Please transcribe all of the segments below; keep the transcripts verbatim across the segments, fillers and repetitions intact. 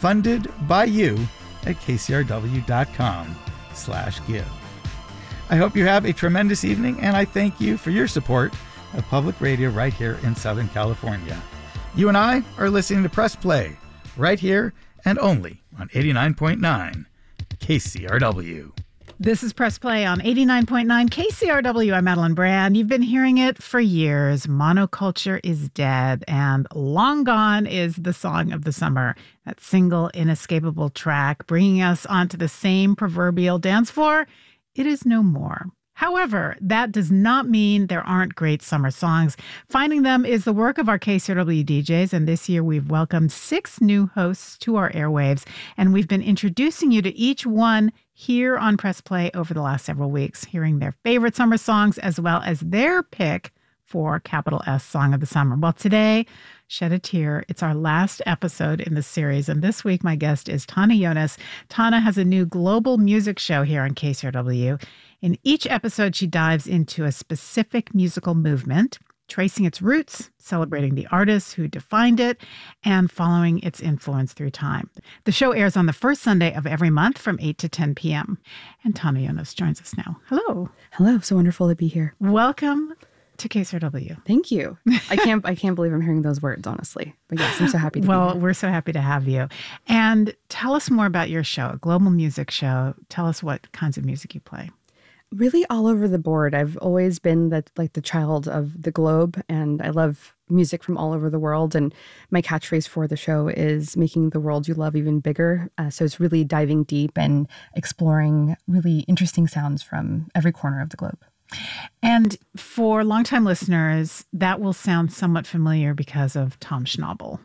funded by you at kcrw.com slash give. I hope you have a tremendous evening, and I thank you for your support of public radio right here in Southern California. You and I are listening to Press Play right here and only on eighty-nine point nine K C R W. This is Press Play on eighty-nine point nine K C R W. I'm Madeline Brand. You've been hearing it for years. Monoculture is dead, and long gone is the song of the summer. That single, inescapable track bringing us onto the same proverbial dance floor. It is no more. However, that does not mean there aren't great summer songs. Finding them is the work of our K C R W D Js, and this year we've welcomed six new hosts to our airwaves, and we've been introducing you to each one here on Press Play over the last several weeks, hearing their favorite summer songs as well as their pick for capital S Song of the Summer. Well, today, shed a tear. It's our last episode in the series, and this week my guest is Tana Jonas. Tana has a new global music show here on K C R W. In each episode, she dives into a specific musical movement, tracing its roots, celebrating the artists who defined it, and following its influence through time. The show airs on the first Sunday of every month from eight to ten p.m. And Tana Jonas joins us now. Hello. Hello. So wonderful to be here. Welcome to K C R W. Thank you. I can't I can't believe I'm hearing those words, honestly. But yes, I'm so happy to well, be here. We're so happy to have you. And tell us more about your show, a global music show. Tell us what kinds of music you play. Really all over the board. I've always been the, like the child of the globe, and I love music from all over the world. And my catchphrase for the show is making the world you love even bigger. Uh, so it's really diving deep and exploring really interesting sounds from every corner of the globe. And for longtime listeners, that will sound somewhat familiar because of Tom Schnabel.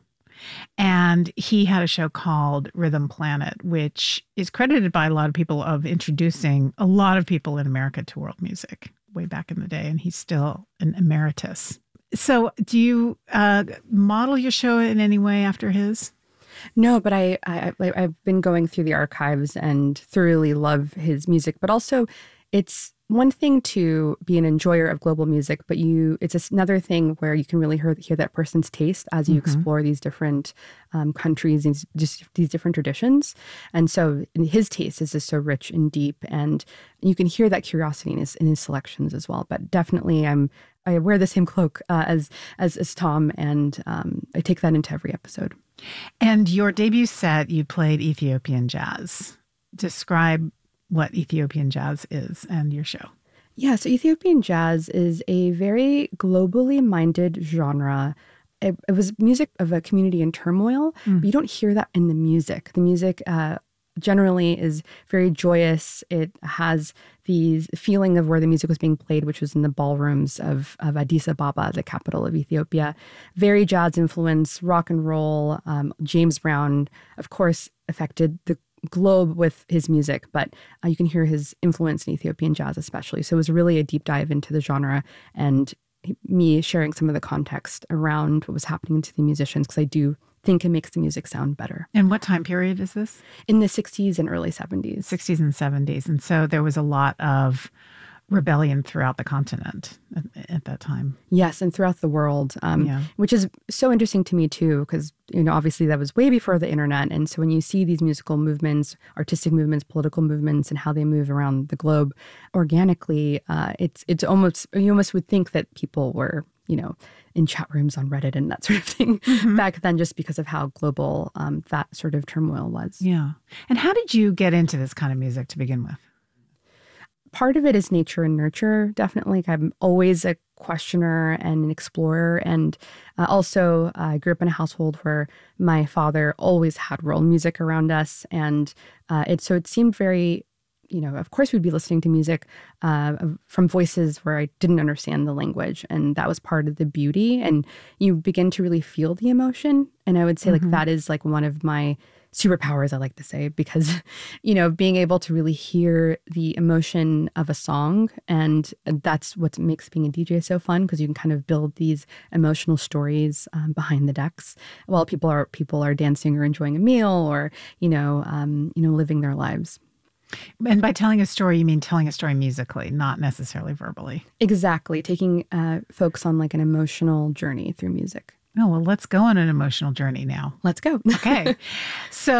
And he had a show called Rhythm Planet, which is credited by a lot of people of introducing a lot of people in America to world music way back in the day. And he's still an emeritus. So do you uh, model your show in any way after his? No, but I, I, I've been going through the archives and thoroughly love his music, but also it's one thing to be an enjoyer of global music, but you it's another thing where you can really hear, hear that person's taste as you mm-hmm. explore these different um, countries, these, just these different traditions. And so his taste is just so rich and deep, and you can hear that curiosity in his, in his selections as well. But definitely I'm I wear the same cloak uh, as, as as Tom, and um, I take that into every episode. And your debut set, you played Ethiopian jazz. Describe what Ethiopian jazz is and your show. Yeah, so Ethiopian jazz is a very globally minded genre. It, it was music of a community in turmoil, mm. but you don't hear that in the music. The music uh, generally is very joyous. It has the feeling of where the music was being played, which was in the ballrooms of, of Addis Ababa, the capital of Ethiopia. Very jazz influence, rock and roll. Um, James Brown, of course, affected the globe with his music, but uh, you can hear his influence in Ethiopian jazz especially. So it was really a deep dive into the genre and me sharing some of the context around what was happening to the musicians, because I do think it makes the music sound better. And what time period is this? In the sixties and early seventies. sixties and seventies. And so there was a lot of rebellion throughout the continent at, at that time. Yes, and throughout the world, um, yeah. which is so interesting to me too, because you know obviously that was way before the internet, and so when you see these musical movements, artistic movements, political movements, and how they move around the globe organically, uh, it's it's almost you almost would think that people were you know in chat rooms on Reddit and that sort of thing mm-hmm. back then, just because of how global um, that sort of turmoil was. Yeah, and how did you get into this kind of music to begin with? Part of it is nature and nurture, definitely. I'm always a questioner and an explorer. And uh, also, uh, I grew up in a household where my father always had world music around us. And uh, it so it seemed very, you know, of course we'd be listening to music uh, from voices where I didn't understand the language. And that was part of the beauty. And you begin to really feel the emotion. And I would say mm-hmm. like that is like one of my superpowers, I like to say, because, you know, being able to really hear the emotion of a song, and that's what makes being a D J so fun, because you can kind of build these emotional stories um, behind the decks while people are people are dancing or enjoying a meal or, you know, um, you know, living their lives. And by telling a story, you mean telling a story musically, not necessarily verbally. Exactly. Taking uh, folks on like an emotional journey through music. Oh, well, let's go on an emotional journey now. Let's go. Okay. So